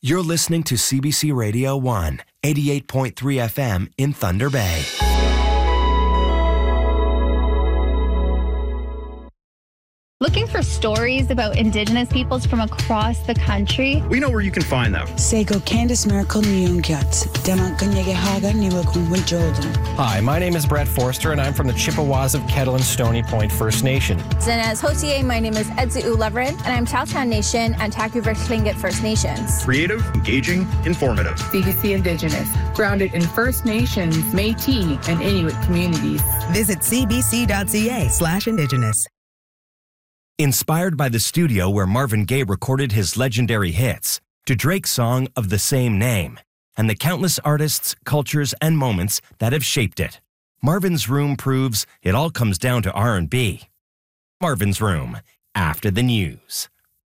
You're listening to CBC Radio 1, 88.3 FM in Thunder Bay. Looking for stories about Indigenous peoples from across the country? We know where you can find them. Sego Candice Miracle Nyungyats, Haga Hi, my name is Brett Forster, and I'm from the Chippewas of Kettle and Stony Point First Nation. And as Hotier, my name is Edzi Ulevren, and I'm Chowtown Nation and Taku-Verk Tlingit First Nations. Creative, engaging, informative. CBC Indigenous, grounded in First Nations, Métis, and Inuit communities. Visit cbc.ca/Indigenous. Inspired by the studio where Marvin Gaye recorded his legendary hits, to Drake's song of the same name, and the countless artists, cultures, and moments that have shaped it, Marvin's Room proves it all comes down to R&B. Marvin's Room, after the news.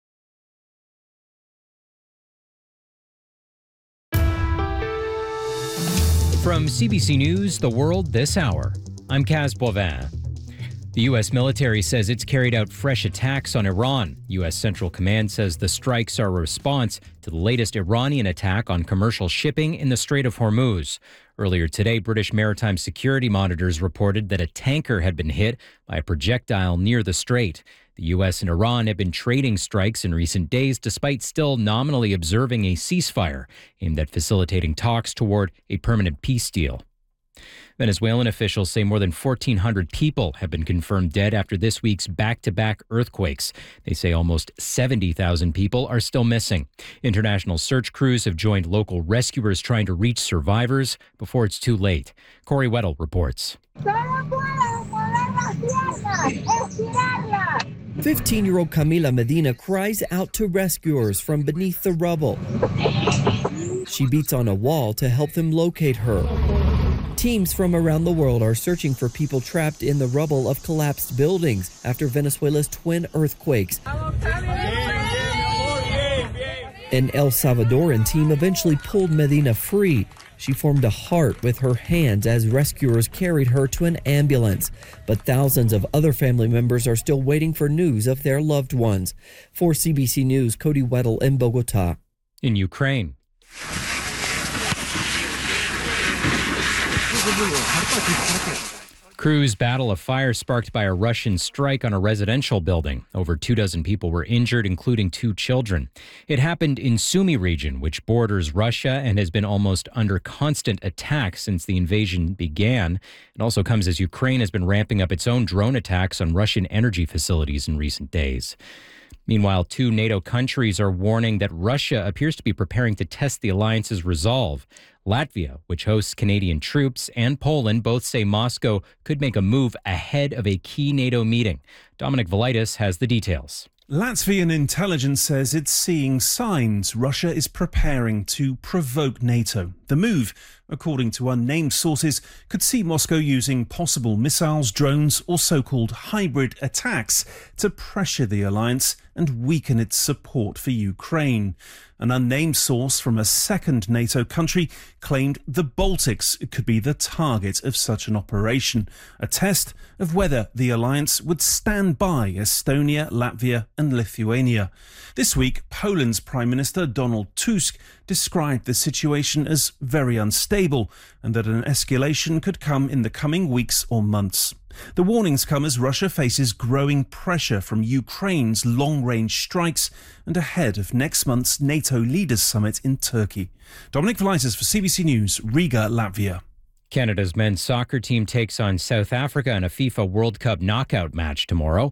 From CBC News, The World This Hour, I'm Kaz Boivin. The U.S. military says it's carried out fresh attacks on Iran. U.S. Central Command says the strikes are a response to the latest Iranian attack on commercial shipping in the Strait of Hormuz. Earlier today, British maritime security monitors reported that a tanker had been hit by a projectile near the strait. The U.S. and Iran have been trading strikes in recent days, despite still nominally observing a ceasefire aimed at facilitating talks toward a permanent peace deal. Venezuelan officials say more than 1,400 people have been confirmed dead after this week's back-to-back earthquakes. They say almost 70,000 people are still missing. International search crews have joined local rescuers trying to reach survivors before it's too late. Corey Weddle reports. 15-year-old Camila Medina cries out to rescuers from beneath the rubble. She beats on a wall to help them locate her. Teams from around the world are searching for people trapped in the rubble of collapsed buildings after Venezuela's twin earthquakes. An El Salvadoran team eventually pulled Medina free. She formed a heart with her hands as rescuers carried her to an ambulance. But thousands of other family members are still waiting for news of their loved ones. For CBC News, Cody Weddle in Bogota. In Ukraine. Crews battle a fire sparked by a Russian strike on a residential building. Over 24 people were injured, including 2 children. It happened in Sumy region, which borders Russia and has been almost under constant attack since the invasion began. It also comes as Ukraine has been ramping up its own drone attacks on Russian energy facilities in recent days. Meanwhile, 2 NATO countries are warning that Russia appears to be preparing to test the alliance's resolve. Latvia, which hosts Canadian troops, and Poland both say Moscow could make a move ahead of a key NATO meeting. Dominic Velitis has the details. Latvian intelligence says it's seeing signs Russia is preparing to provoke NATO. The move, according to unnamed sources, could see Moscow using possible missiles, drones, or so-called hybrid attacks to pressure the alliance and weaken its support for Ukraine. An unnamed source from a second NATO country claimed the Baltics could be the target of such an operation, a test of whether the alliance would stand by Estonia, Latvia and Lithuania. This week, Poland's Prime Minister Donald Tusk described the situation as very unstable and that an escalation could come in the coming weeks or months. The warnings come as Russia faces growing pressure from Ukraine's long-range strikes and ahead of next month's NATO Leaders Summit in Turkey. Dominic Velitis for CBC News, Riga, Latvia. Canada's men's soccer team takes on South Africa in a FIFA World Cup knockout match tomorrow.